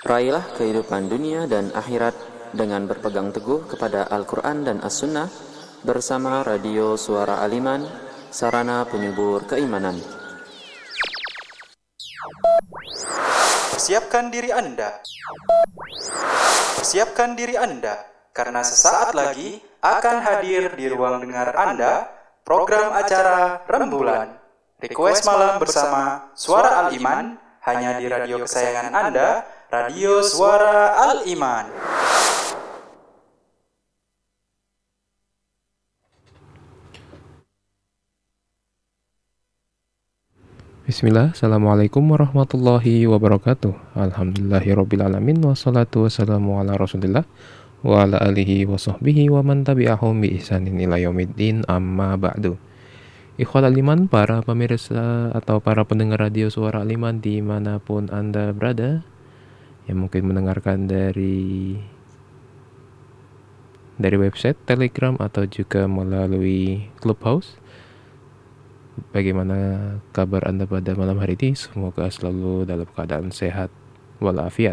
Raihlah kehidupan dunia dan akhirat dengan berpegang teguh kepada Al-Quran dan As-Sunnah bersama Radio Suara Al-Iman, sarana penyubur keimanan. Persiapkan diri Anda. Persiapkan diri Anda, karena sesaat lagi akan hadir di ruang dengar Anda program acara Rembulan. Request malam bersama Suara Al-Iman, hanya di radio kesayangan Anda, Radio Suara Al-Iman. Bismillah, Assalamualaikum warahmatullahi wabarakatuh. Alhamdulillahirrabbilalamin. Wassalatu wassalamu ala rasulillah wa ala alihi wa sahbihi wa man tabi'ahum bi ihsanin ila yaumiddin, amma ba'du. Ikhwal Al-Iman, para pemirsa atau para pendengar radio Suara Al-Iman dimanapun Anda berada, yang mungkin mendengarkan dari website, Telegram, atau juga melalui Clubhouse. Bagaimana kabar Anda pada malam hari ini? Semoga selalu dalam keadaan sehat walafiat.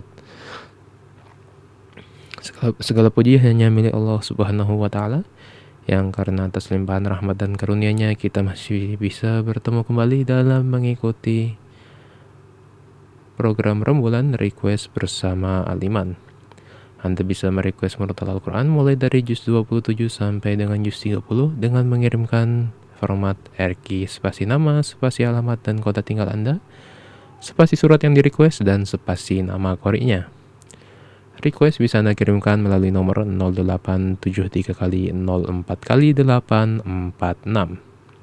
Segala puji hanya milik Allah Subhanahu wa Ta'ala, yang karena atas limpahan rahmat dan karunia-Nya kita masih bisa bertemu kembali dalam mengikuti program Rembulan Request bersama Al-Iman. Anda bisa merequest murotal Al-Quran mulai dari juz 27 sampai dengan juz 30 dengan mengirimkan format RQ spasi nama, spasi alamat dan kota tinggal Anda, spasi surat yang direquest, dan spasi nama qori'nya. Request bisa Anda kirimkan melalui nomor 0873 kali 04 kali 846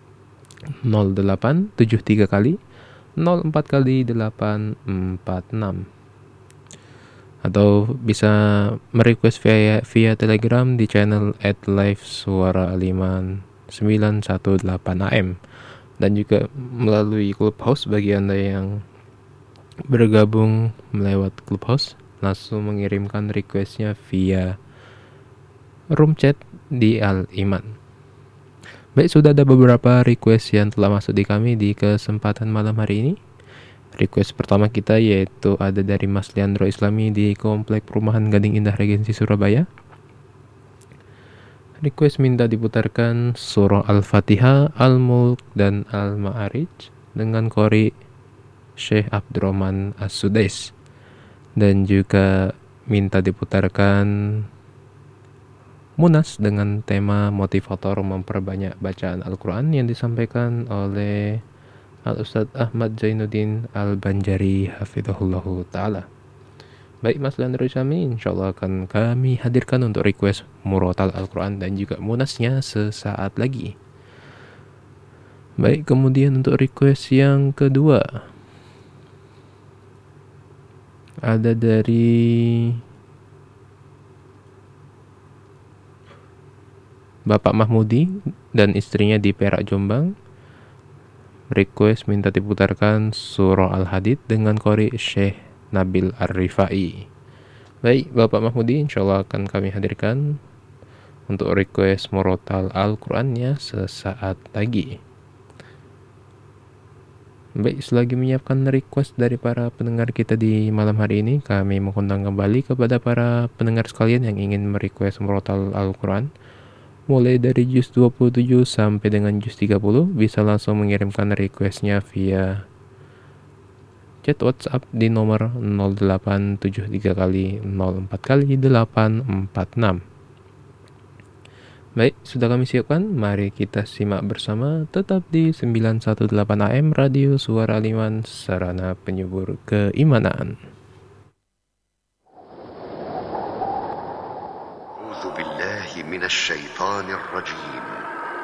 0873 kali 04 kali 846, atau bisa merequest via Telegram di channel @live_suara_aliman 918 AM, dan juga melalui Clubhouse bagi Anda yang bergabung melewat Clubhouse, langsung mengirimkan requestnya via room chat di Al-Iman. Baik, sudah ada beberapa request yang telah masuk di kami di kesempatan malam hari ini. Request pertama kita yaitu ada dari Mas Leandro Islami di Komplek Perumahan Gading Indah Regensi Surabaya. Request minta diputarkan surah Al-Fatihah, Al-Mulk, dan Al-Ma'arij dengan qori Syekh Abdurrahman As-Sudais. Dan juga minta diputarkan Munas dengan tema motivator memperbanyak bacaan Al-Quran yang disampaikan oleh Al-Ustadz Ahmad Zainuddin Al-Banjari hafidhahullahu ta'ala. Baik Mas Leandro Islami, insyaallah akan kami hadirkan untuk request murotal Al-Quran dan juga munasnya sesaat lagi. Baik, kemudian untuk request yang kedua ada dari Bapak Mahmudi dan istrinya di Perak, Jombang. Request minta diputarkan surah Al-Hadid dengan qori Syekh Nabil Ar-Rifai. Baik Bapak Mahmudi, insyaallah akan kami hadirkan untuk request murotal Al-Qurannya sesaat lagi. Baik, selagi menyiapkan request dari para pendengar kita di malam hari ini, kami mengundang kembali kepada para pendengar sekalian yang ingin merequest murotal Al-Quran mulai dari juz 27 sampai dengan juz 30, bisa langsung mengirimkan requestnya via chat WhatsApp di nomor 0873 kali 04 kali 846. Baik, sudah kami siapkan. Mari kita simak bersama, tetap di 918 AM Radio Suara Al-Iman, sarana penyubur keimanan. A'udzu billahi minasy syaithanir rajim.